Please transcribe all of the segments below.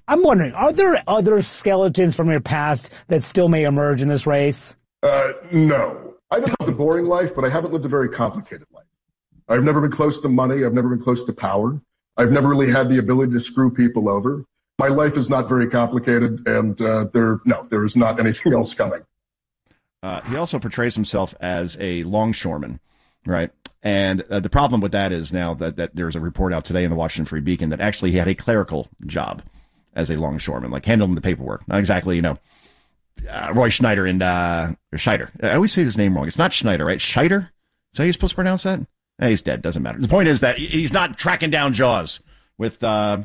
I'm wondering, are there other skeletons from your past that still may emerge in this race? No. I've lived a boring life, but I haven't lived a very complicated life. I've never been close to money. I've never been close to power. I've never really had the ability to screw people over. My life is not very complicated, and there is not anything else coming. He also portrays himself as a longshoreman, right? And the problem with that is now that there's a report out today in the Washington Free Beacon that actually he had a clerical job as a longshoreman, like handling the paperwork. Not exactly, Roy Schneider and Scheider. I always say his name wrong. It's not Schneider, right? Scheider? Is that how you're supposed to pronounce that? He's dead. Doesn't matter. The point is that he's not tracking down Jaws with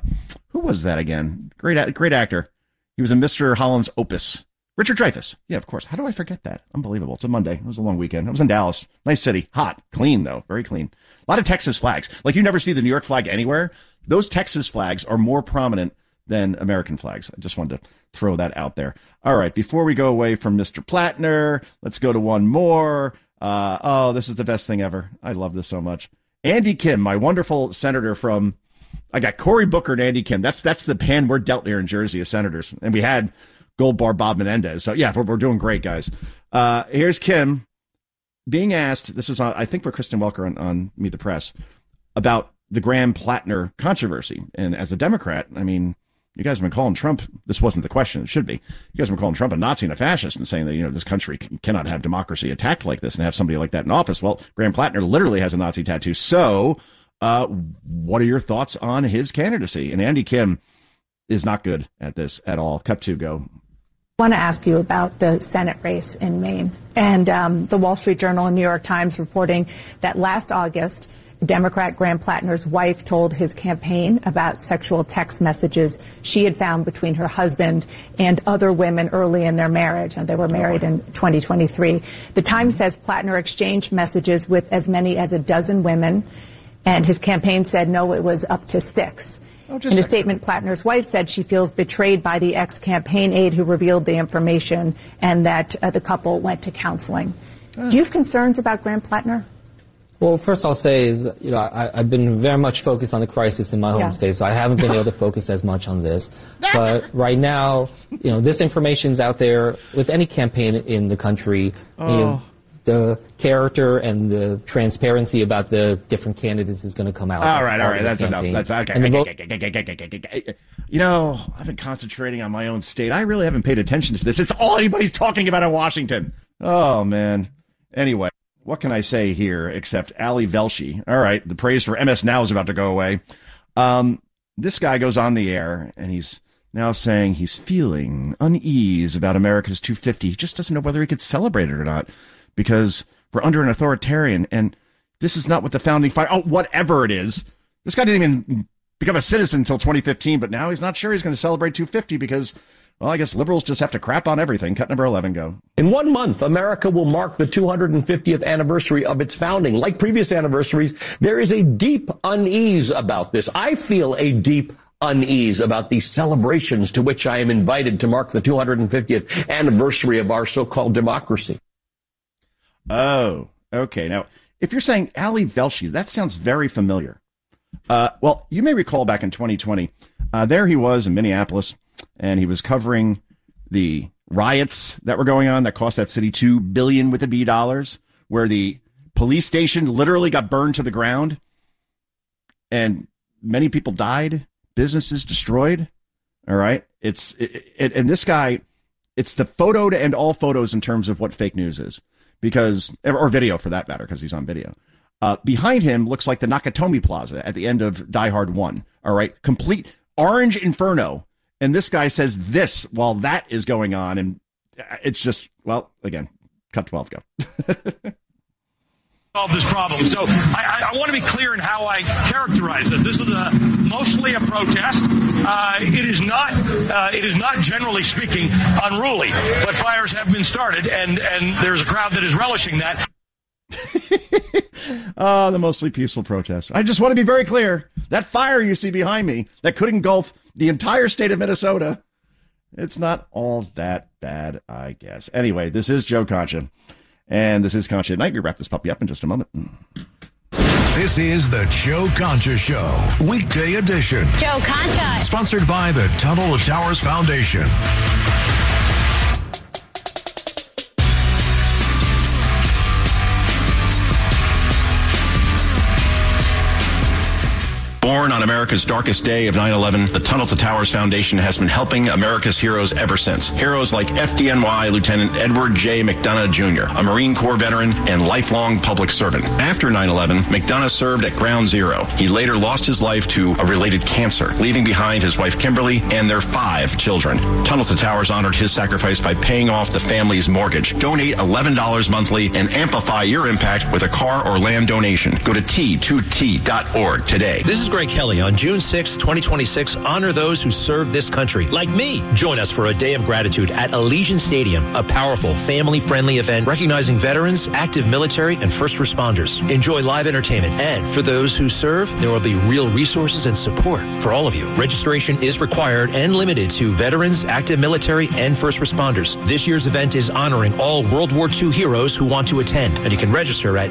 who was that again? Great actor. He was in Mr. Holland's Opus. Richard Dreyfuss. Yeah, of course. How do I forget that? Unbelievable. It's a Monday. It was a long weekend. I was in Dallas. Nice city. Hot. Clean, though. Very clean. A lot of Texas flags. Like you never see the New York flag anywhere. Those Texas flags are more prominent than American flags. I just wanted to throw that out there. All right. Before we go away from Mr. Plattner, let's go to one more. This is the best thing ever. I love this so much. Andy Kim, my wonderful senator from, I got Cory Booker and Andy Kim. That's the hand we're dealt here in Jersey as senators. And we had Gold Bar Bob Menendez. So yeah, we're doing great, guys. Here's Kim being asked, this was on, I think for Kristen Welker on Meet the Press, about the Graham Plattner controversy. And as a Democrat, I mean, you guys have been calling Trump, this wasn't the question, it should be. You guys have been calling Trump a Nazi and a fascist and saying that, this country cannot have democracy attacked like this and have somebody like that in office. Well, Graham Plattner literally has a Nazi tattoo. So what are your thoughts on his candidacy? And Andy Kim is not good at this at all. Cut to go. I want to ask you about the Senate race in Maine. And the Wall Street Journal and New York Times reporting that last August, Democrat Graham Plattner's wife told his campaign about sexual text messages she had found between her husband and other women early in their marriage, and they were married in 2023. The Times says Plattner exchanged messages with as many as a dozen women, and his campaign said, no, it was up to 6. In a statement, Plattner's wife said she feels betrayed by the ex-campaign aide who revealed the information and that the couple went to counseling. Do you have concerns about Graham Plattner? Well, first I'll say is, I've been very much focused on the crisis in my home state, so I haven't been able to focus as much on this. But right now, this information's out there with any campaign in the country. The character and the transparency about the different candidates is going to come out. All right. That's enough. That's okay. I've been concentrating on my own state. I really haven't paid attention to this. It's all anybody's talking about in Washington. Oh, man. Anyway, what can I say here except Ali Velshi? All right. The praise for MS Now is about to go away. This guy goes on the air and he's now saying he's feeling unease about America's 250. He just doesn't know whether he could celebrate it or not, because we're under an authoritarian, and this is not what the founding whatever it is. This guy didn't even become a citizen until 2015, but now he's not sure he's going to celebrate 250 because, well, I guess liberals just have to crap on everything. Cut number 11, go. In 1 month, America will mark the 250th anniversary of its founding. Like previous anniversaries, there is a deep unease about this. I feel a deep unease about the celebrations to which I am invited to mark the 250th anniversary of our so-called democracy. Oh, okay. Now, if you're saying Ali Velshi, that sounds very familiar. Well, you may recall back in 2020, there he was in Minneapolis, and he was covering the riots that were going on that cost that city $2 billion with a B dollars, where the police station literally got burned to the ground, and many people died, businesses destroyed. All right. And this guy, it's the photo to end all photos in terms of what fake news is. Or video for that matter, because he's on video. Behind him looks like the Nakatomi Plaza at the end of Die Hard 1. All right. Complete orange inferno. And this guy says this while that is going on. And it's just, well, again, cut 12, go. Solve this problem. So I want to be clear in how I characterize this. This is mostly a protest. It is not generally speaking unruly, but fires have been started, and there's a crowd that is relishing that. The mostly peaceful protest. I just want to be very clear. That fire you see behind me that could engulf the entire state of Minnesota, it's not all that bad, I guess. Anyway, this is Joe Concha. And this is Concha at Night. We wrap this puppy up in just a moment. This is the Joe Concha Show, weekday edition. Joe Concha. Sponsored by the Tunnel to Towers Foundation. Born on America's darkest day of 9/11, the Tunnel to Towers Foundation has been helping America's heroes ever since. Heroes like FDNY Lieutenant Edward J. McDonough Jr., a Marine Corps veteran and lifelong public servant. After 9/11, McDonough served at Ground Zero. He later lost his life to a related cancer, leaving behind his wife Kimberly and their 5 children. Tunnel to Towers honored his sacrifice by paying off the family's mortgage. Donate $11 monthly and amplify your impact with a car or land donation. Go to T2T.org today. This is Greg Kelly. On June 6, 2026, honor those who served this country, like me. Join us for a day of gratitude at Allegiant Stadium, a powerful, family-friendly event recognizing veterans, active military, and first responders. Enjoy live entertainment, and for those who serve, there will be real resources and support for all of you. Registration is required and limited to veterans, active military, and first responders. This year's event is honoring all World War II heroes who want to attend, and you can register at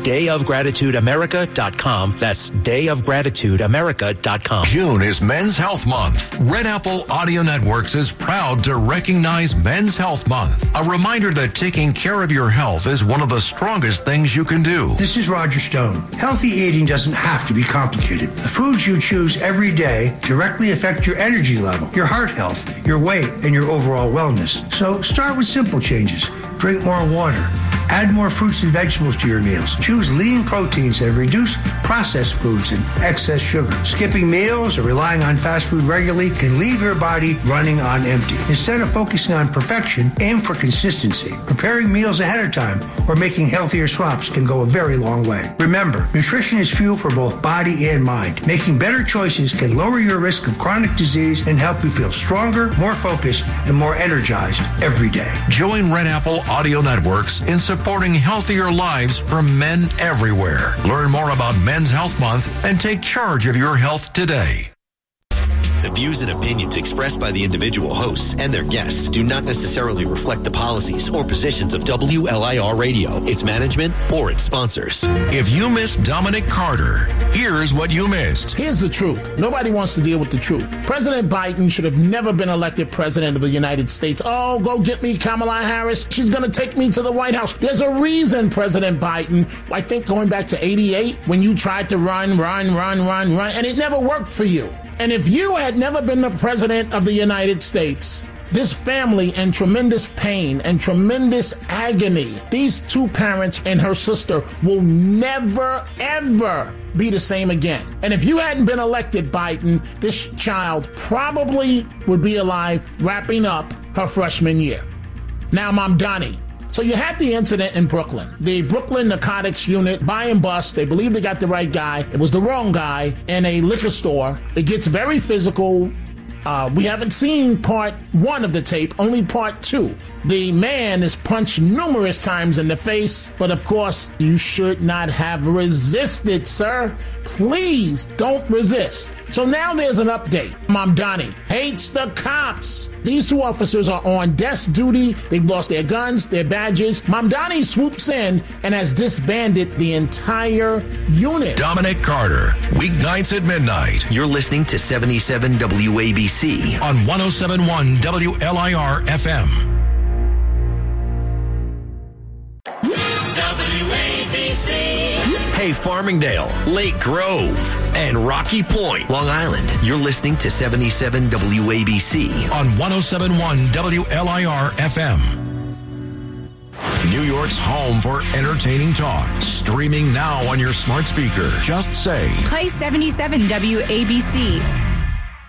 dayofgratitudeamerica.com. That's dayofgratitudeamerica.com. June is Men's Health Month. Red Apple Audio Networks is proud to recognize Men's Health Month. A reminder that taking care of your health is one of the strongest things you can do. This is Roger Stone. Healthy eating doesn't have to be complicated. The foods you choose every day directly affect your energy level, your heart health, your weight, and your overall wellness. So start with simple changes. Drink more water. Add more fruits and vegetables to your meals. Choose lean proteins and reduce processed foods and excess sugar. Skipping meals or relying on fast food regularly can leave your body running on empty. Instead of focusing on perfection, aim for consistency. Preparing meals ahead of time or making healthier swaps can go a very long way. Remember, nutrition is fuel for both body and mind. Making better choices can lower your risk of chronic disease and help you feel stronger, more focused, and more energized every day. Join Red Apple Audio Networks in supporting healthier lives from men everywhere. Learn more about Men's Health Month and take charge of your health today. The views and opinions expressed by the individual hosts and their guests do not necessarily reflect the policies or positions of WLIR Radio, its management, or its sponsors. If you missed Dominic Carter, here's what you missed. Here's the truth. Nobody wants to deal with the truth. President Biden should have never been elected president of the United States. Oh, go get me Kamala Harris. She's going to take me to the White House. There's a reason, President Biden, I think going back to 88, when you tried to run, and it never worked for you. And if you had never been the president of the United States, this family in tremendous pain and tremendous agony, these 2 parents and her sister will never, ever be the same again. And if you hadn't been elected, Biden, this child probably would be alive wrapping up her freshman year. Now, Mom Donnie. So you had the incident in Brooklyn. The Brooklyn Narcotics Unit, buy and bust. They believe they got the right guy. It was the wrong guy in a liquor store. It gets very physical. We haven't seen part 1 of the tape, only part 2. The man is punched numerous times in the face, but of course, you should not have resisted, sir. Please don't resist. So now there's an update. Mamdani hates the cops. These 2 officers are on desk duty. They've lost their guns, their badges. Mamdani swoops in and has disbanded the entire unit. Dominic Carter, weeknights at midnight. You're listening to 77 WABC on 107.1 WLIR FM. WABC. Hey, Farmingdale, Lake Grove, and Rocky Point, Long Island. You're listening to 77 WABC on 107.1 WLIR FM. New York's home for entertaining talk. Streaming now on your smart speaker. Just say, play 77 WABC.